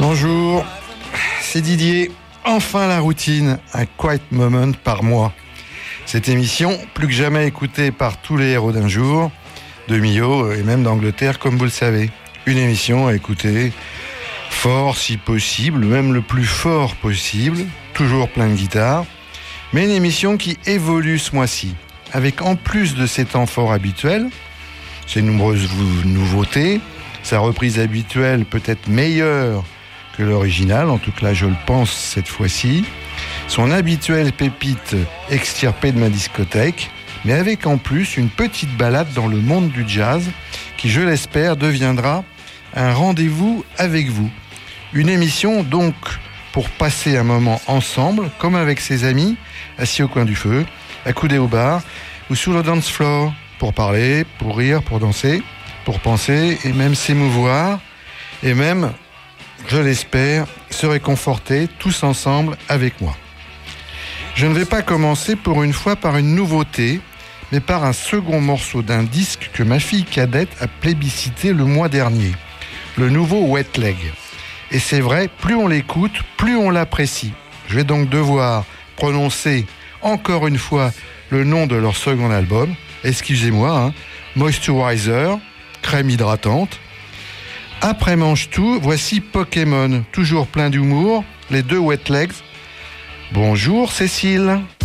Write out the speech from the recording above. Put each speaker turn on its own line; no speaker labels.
Bonjour, c'est Didier. Enfin la routine, un quiet moment par mois. Cette émission, plus que jamais écoutée par tous les héros d'un jour, de Millau et même d'Angleterre, comme vous le savez. Une émission à écouter fort si possible, même le plus fort possible, toujours plein de guitare, mais une émission qui évolue ce mois-ci, avec en plus de ses temps forts habituels, ses nombreuses nouveautés, sa reprise habituelle peut-être meilleure que l'original, en tout cas je le pense cette fois-ci, son habituelle pépite extirpée de ma discothèque, mais avec en plus une petite balade dans le monde du jazz qui, je l'espère, deviendra un rendez-vous avec vous. Une émission donc pour passer un moment ensemble, comme avec ses amis, assis au coin du feu, accoudés au bar ou sur le dance floor, pour parler, pour rire, pour danser, pour penser et même s'émouvoir, et même, je l'espère, se réconforter tous ensemble avec moi. Je ne vais pas commencer pour une fois par une nouveauté, mais par un second morceau d'un disque que ma fille cadette a plébiscité le mois dernier, le nouveau Wet Leg. Et c'est vrai, plus on l'écoute, plus on l'apprécie. Je vais donc devoir prononcer encore une fois le nom de leur second album, excusez-moi, Moisturizer, crème hydratante. Après Mange Tout, voici Pokémon, toujours plein d'humour, les deux Wet Legs. Bonjour Cécile.